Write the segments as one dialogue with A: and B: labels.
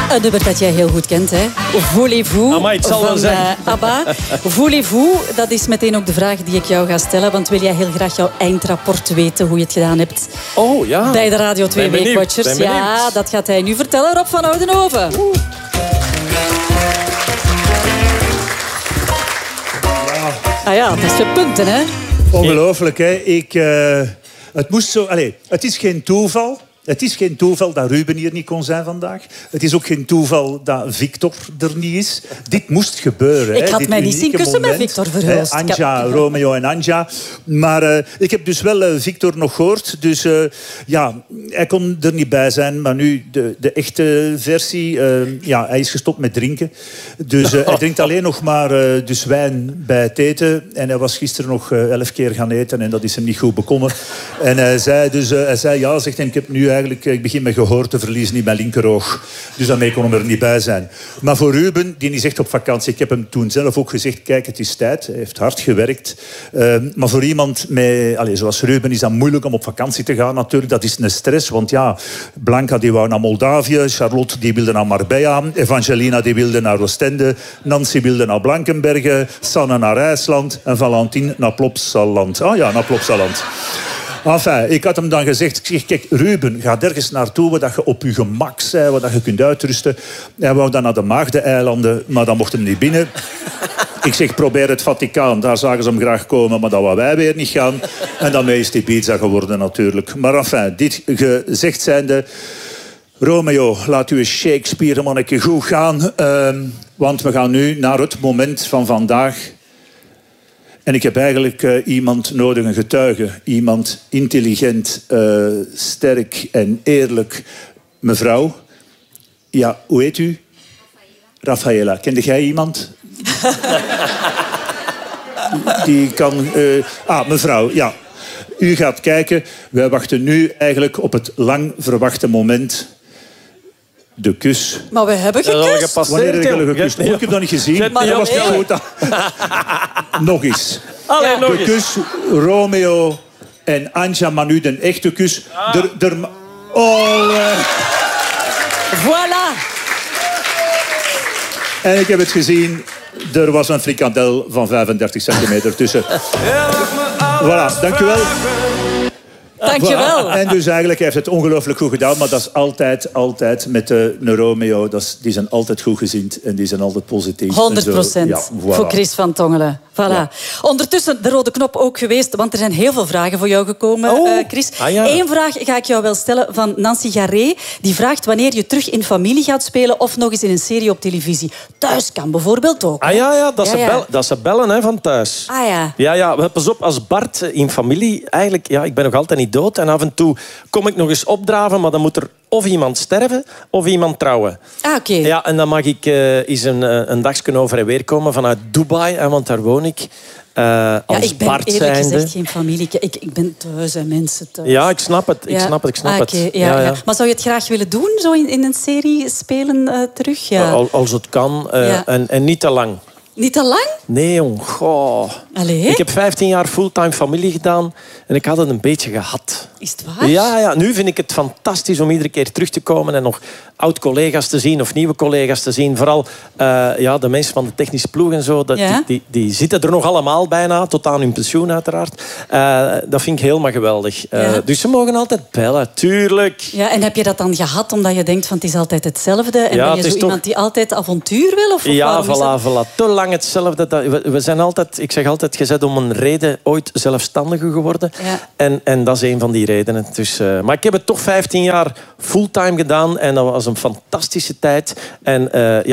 A: Een nummer dat jij heel goed kent, hè? Voulez-vous
B: Amai, het zal wel
A: van
B: zijn.
A: ABBA. Voulez-vous, dat is meteen ook de vraag die ik jou ga stellen. Want wil jij heel graag jouw eindrapport weten hoe je het gedaan hebt?
B: Oh ja.
A: Bij de Radio 2
B: Ben benieuwd,
A: Weekwatchers.
B: ben benieuwd.
A: Ja, dat gaat hij nu vertellen. Rob van Oudenhoven. Ah ja, dat is de punten, hè?
C: Ongelooflijk, hè? Het moest zo... Allez, het is geen toeval. Het is geen toeval dat Ruben hier niet kon zijn vandaag. Het is ook geen toeval dat Victor er niet is. Dit moest gebeuren.
A: Ik had
C: dit
A: mij niet zien
C: unieke
A: kussen met
C: moment.
A: Victor Verhulst.
C: Anja, Romeo en Anja. Maar ik heb dus wel Victor nog gehoord. Dus ja, hij kon er niet bij zijn. Maar nu, de echte versie... ja, hij is gestopt met drinken. Dus hij drinkt alleen nog maar dus wijn bij het eten. En hij was gisteren nog 11 keer gaan eten. En dat is hem niet goed bekomen. En hij zei ja, zegt hij, ik heb nu ik begin mijn gehoor te verliezen in mijn linkeroog. Dus daarmee kon hij er niet bij zijn. Maar voor Ruben, die is echt op vakantie. Ik heb hem toen zelf ook gezegd, kijk, het is tijd. Hij heeft hard gewerkt. Maar voor iemand zoals Ruben is dat moeilijk om op vakantie te gaan natuurlijk. Dat is een stress, want ja, Blanca die wou naar Moldavië. Charlotte die wilde naar Marbella. Evangelina die wilde naar Oostende. Nancy wilde naar Blankenberge. Sanne naar IJsland. En Valentine naar Plopsaland. Ah ja, naar Plopsaland. Enfin, ik had hem dan gezegd, ik zeg, kijk, Ruben, ga ergens naartoe waar je op je gemak bent, waar je kunt uitrusten. Hij wou dan naar de Maagdeneilanden, maar dan mocht hem niet binnen. Ik zeg, probeer het Vaticaan, daar zagen ze hem graag komen, maar dat wou wij weer niet gaan. En daarmee is die pizza geworden natuurlijk. Maar enfin, dit gezegd zijnde... Romeo, laat uw Shakespeare-manneke goed gaan. Want we gaan nu naar het moment van vandaag... En ik heb eigenlijk iemand nodig, een getuige. Iemand intelligent, sterk en eerlijk. Mevrouw, ja, hoe heet u? Raffaella. Kende jij iemand? Die kan... mevrouw, ja. U gaat kijken. Wij wachten nu eigenlijk op het lang verwachte moment... De kus.
A: Maar we hebben gekust.
C: Wanneer heb ik gekust? Ik heb dat niet gezien. Maar dat was niet goed. Nog eens.
B: Allee, nog
C: de kus, Romeo en Anja, maar nu de echte kus.
A: Voilà.
C: En ik heb het gezien. Er was een frikandel van 35 centimeter tussen. Voilà, dank u wel.
A: Dankjewel.
C: En dus eigenlijk heeft het ongelooflijk goed gedaan. Maar dat is altijd met de Romeo. Die zijn altijd goed gezind en die zijn altijd positief.
A: 100%.
C: Ja, voilà.
A: Voor Chris van Tongelen. Voilà. Ja. Ondertussen de rode knop ook geweest, want er zijn heel veel vragen voor jou gekomen, Chris. Eén vraag ga ik jou wel stellen van Nancy Garé. Die vraagt wanneer je terug in Familie gaat spelen of nog eens in een serie op televisie. Thuis kan bijvoorbeeld ook.
B: Dat ze bellen hè, van thuis. Ja, pas op, als Bart in Familie... Eigenlijk, ik ben nog altijd niet dood. En af en toe kom ik nog eens opdraven, maar dan moet er of iemand sterven of iemand trouwen.
A: Oké.
B: Ja, en dan mag ik eens een dagje over en weer komen vanuit Dubai, want daar woon ik. Als
A: ik ben
B: Bart
A: eerlijk
B: zijnde.
A: gezegd geen familie. Ik ben thuis en mensen thuis.
B: Ja, ik snap het. Ik snap het.
A: Ja. Maar zou je het graag willen doen, zo in een serie spelen terug? Ja.
B: Als het kan. En niet te lang.
A: Niet te lang?
B: Nee, jong. Goh.
A: Allee?
B: Ik heb 15 jaar fulltime familie gedaan en ik had het een beetje gehad.
A: Is het waar?
B: Ja, nu vind ik het fantastisch om iedere keer terug te komen en nog oud-collega's te zien of nieuwe collega's te zien. Vooral de mensen van de technische ploeg en zo, die zitten er nog allemaal bijna, tot aan hun pensioen uiteraard. Dat vind ik helemaal geweldig. Dus ze mogen altijd bellen, tuurlijk.
A: Ja, en heb je dat dan gehad omdat je denkt van het is altijd hetzelfde? En ben je zo iemand die altijd avontuur wil? Of
B: ja, voilà. Te lang hetzelfde. We zijn altijd, ik zeg altijd, je bent om een reden ooit zelfstandige geworden. Ja. En dat is een van die redenen. Dus, maar ik heb het toch 15 jaar fulltime gedaan en dat was een fantastische tijd. En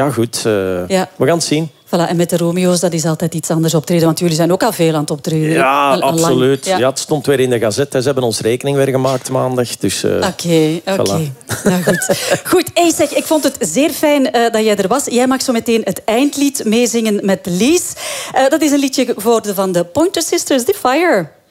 B: we gaan het zien.
A: Voilà, en met de Romeo's, dat is altijd iets anders optreden. Want jullie zijn ook al veel aan het optreden.
B: Ja, absoluut. Ja, het stond weer in de gazette. Ze hebben ons rekening weer gemaakt maandag. Dus,
A: Oké. Nou, goed. Hey, zeg, ik vond het zeer fijn dat jij er was. Jij mag zo meteen het eindlied meezingen met Lies. Dat is een liedje geworden van de Pointer Sisters, The Fire.